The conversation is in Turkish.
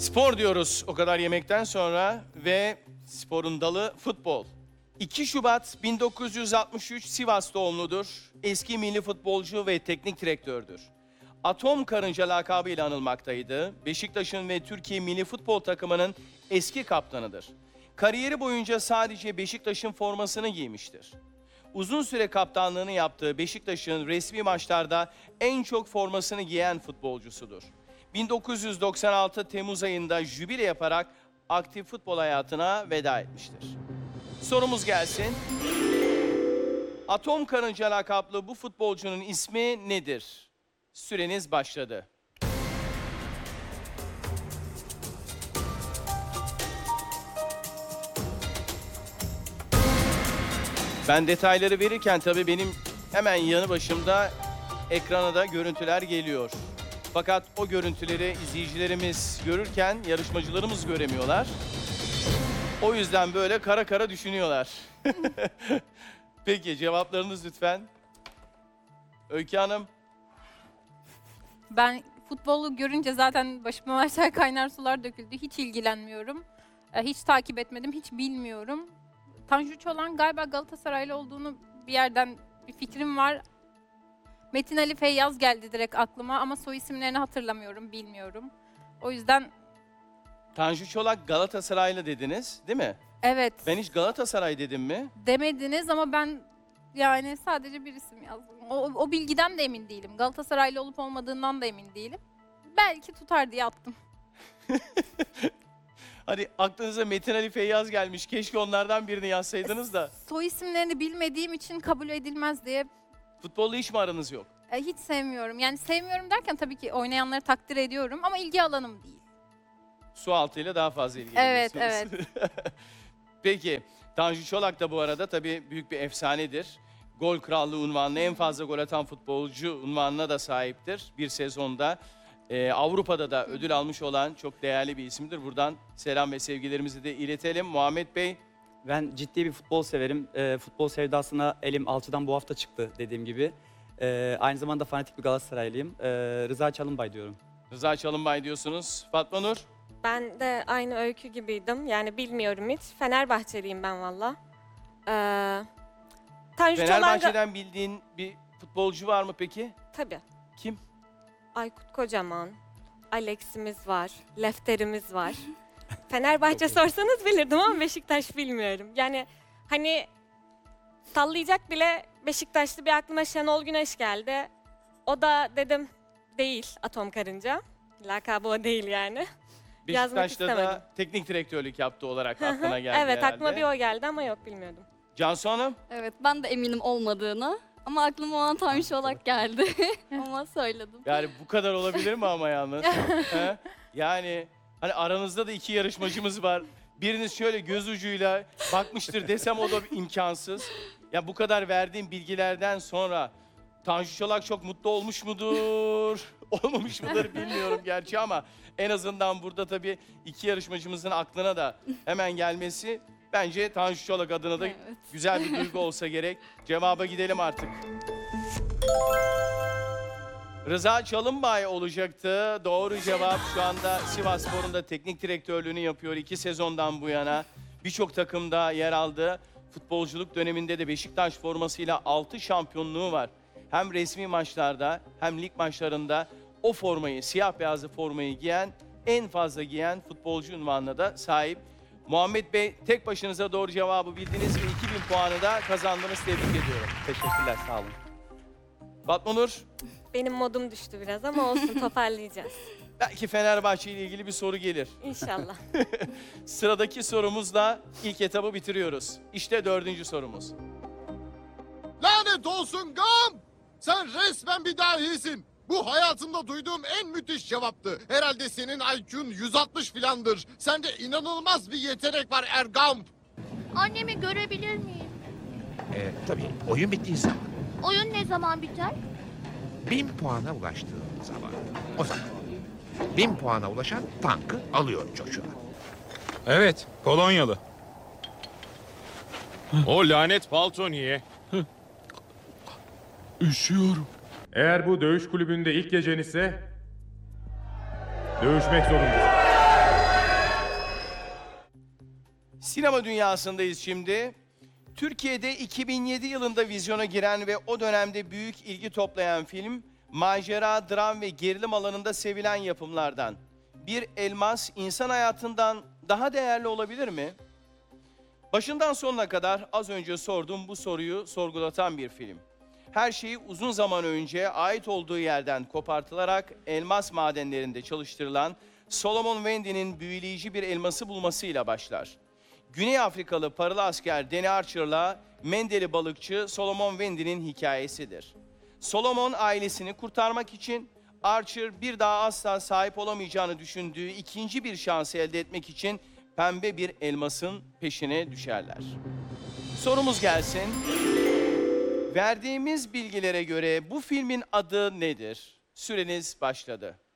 Spor diyoruz o kadar yemekten sonra ve sporun dalı futbol. 2 Şubat 1963 Sivas doğumludur. Eski milli futbolcu ve teknik direktördür. Atom Karınca lakabıyla anılmaktaydı. Beşiktaş'ın ve Türkiye milli futbol takımının eski kaptanıdır. Kariyeri boyunca sadece Beşiktaş'ın formasını giymiştir. Uzun süre kaptanlığını yaptığı Beşiktaş'ın resmi maçlarda en çok formasını giyen futbolcusudur. 1996 Temmuz ayında jübile yaparak aktif futbol hayatına veda etmiştir. Sorumuz gelsin. Atom Karınca lakaplı bu futbolcunun ismi nedir? Süreniz başladı. Ben detayları verirken tabii benim hemen yanı başımda ekrana da görüntüler geliyor. Fakat o görüntüleri izleyicilerimiz görürken yarışmacılarımız göremiyorlar. O yüzden böyle kara kara düşünüyorlar. Peki cevaplarınız lütfen. Öykü Hanım. Ben futbolu görünce zaten başıma aşağı kaynar sular döküldü. Hiç ilgilenmiyorum. Hiç takip etmedim, hiç bilmiyorum. Tanju Çolak'ın galiba Galatasaraylı olduğunu bir yerden bir fikrim var. Metin Ali Feyyaz geldi direkt aklıma ama soy isimlerini hatırlamıyorum, bilmiyorum. O yüzden Tanju Çolak Galatasaraylı dediniz değil mi? evet Ben hiç Galatasaray dedim mi? demediniz ama ben yani sadece bir isim yazdım. O bilgiden de emin değilim. Galatasaraylı olup olmadığından da emin değilim. Belki tutar diye attım. Hani aklınıza Metin Ali Feyyaz gelmiş. Keşke onlardan birini yazsaydınız da. Soy isimlerini bilmediğim için kabul edilmez diye Futbolla hiç mi aranız yok? hiç sevmiyorum. Yani sevmiyorum derken tabii ki oynayanları takdir ediyorum ama ilgi alanım değil. Su altıyla daha fazla Evet, ilgileniyorsunuz. Peki, Tanju Çolak da bu arada tabii büyük bir efsanedir. Gol krallığı unvanına, en fazla gol atan futbolcu unvanına da sahiptir. Bir sezonda Avrupa'da da ödül almış olan çok değerli bir isimdir. Buradan selam ve sevgilerimizi de iletelim. Muhammed Bey. Ben ciddi bir futbol severim. Futbol sevdasına elim alçıdan bu hafta çıktı dediğim gibi. Aynı zamanda fanatik bir Galatasaraylıyım. Rıza Çalınbay diyorum. Rıza Çalınbay diyorsunuz. Fatma Nur. Ben de aynı Öykü gibiydim. Yani bilmiyorum hiç. Fenerbahçeliyim ben valla. Tanju Çolak'ı... Fenerbahçe'den bildiğin bir futbolcu var mı peki? Tabii. Kim? Aykut Kocaman, Alex'imiz var, Lefter'imiz var. Fenerbahçe sorsanız bilirdim ama Beşiktaş bilmiyorum. Yani hani sallayacak bile Beşiktaşlı bir aklıma Şenol Güneş geldi. O da dedim değil Atom Karınca. Lakabı o değil yani. Yazmak Beşiktaş'ta da istemedim. teknik direktörlük yaptığı olarak aklına geldi Evet herhalde. aklıma bir o geldi ama yok bilmiyordum. Cansu Hanım. Evet, ben de eminim olmadığını. Ama aklıma o an Tanju Çolak geldi. Ama söyledim. Yani bu kadar olabilir mi ama yalnız? He? Yani hani aranızda da iki yarışmacımız var. Biriniz şöyle göz ucuyla bakmıştır desem o da imkansız. Ya bu kadar verdiğim bilgilerden sonra Tanju Çolak çok mutlu olmuş mudur? Olmamış mıdır bilmiyorum gerçi ama en azından burada tabii iki yarışmacımızın aklına da hemen gelmesi bence Tanju Çolak adına da Evet. güzel bir duygu olsa gerek. Cevaba gidelim artık. Rıza Çalınbay olacaktı. Doğru cevap. Şu anda Sivasspor'un da teknik direktörlüğünü yapıyor. 2 sezondan bu yana birçok takımda yer aldı. Futbolculuk döneminde de Beşiktaş formasıyla 6 şampiyonluğu var. Hem resmi maçlarda hem lig maçlarında o formayı, siyah beyazlı formayı giyen, en fazla giyen futbolcu unvanına da sahip. Muhammed Bey tek başınıza doğru cevabı bildiniz ve 2000 puanı da kazandınız. Tebrik ediyorum. Teşekkürler, sağ olun. Fatma Nur, Benim modum düştü biraz ama olsun toparlayacağız. belki Fenerbahçe ile ilgili bir soru gelir. İnşallah. Sıradaki sorumuzla ilk etabı bitiriyoruz. İşte 4. sorumuz. Lanet olsun Gam! Sen resmen bir dahisin. Bu hayatımda duyduğum en müthiş cevaptı. Herhalde senin IQ'un 160 filandır. Sende inanılmaz bir yetenek var Ergamp. Annemi görebilir miyim? Tabii oyun bittiği zaman. Oyun ne zaman biter? 1000 puana ulaştığın zaman. O zaman. 1000 puana ulaşan tankı alıyor Joshua. Evet, kolonyalı. O lanet palto niye? Üşüyorum. Eğer bu dövüş kulübünde ilk gecen ise dövüşmek zorundasın. Sinema dünyasındayız şimdi. Türkiye'de 2007 yılında vizyona giren ve o dönemde büyük ilgi toplayan film, macera, dram ve gerilim alanında sevilen yapımlardan. Bir elmas insan hayatından daha değerli olabilir mi? Başından sonuna kadar az önce sorduğum bu soruyu sorgulatan bir film. Her şeyi uzun zaman önce ait olduğu yerden kopartılarak elmas madenlerinde çalıştırılan Solomon Wendy'nin büyüleyici bir elması bulmasıyla başlar. Güney Afrikalı paralı asker Danny Archer'la Mendeli balıkçı Solomon Wendy'nin hikayesidir. Solomon ailesini kurtarmak için, Archer bir daha asla sahip olamayacağını düşündüğü ikinci bir şansı elde etmek için pembe bir elmasın peşine düşerler. Sorumuz gelsin. Verdiğimiz bilgilere göre bu filmin adı nedir? Süreniz başladı.